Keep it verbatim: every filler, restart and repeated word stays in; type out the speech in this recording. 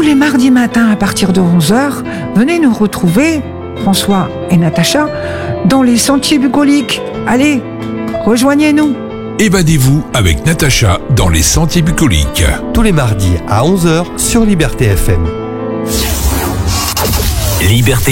les mardis matins à partir de onze heures, venez nous retrouver, François et Natacha, dans les sentiers bucoliques. Allez, rejoignez-nous. Évadez-vous avec Natacha dans les sentiers bucoliques. Tous les mardis à onze heures sur Liberté F M. Liberté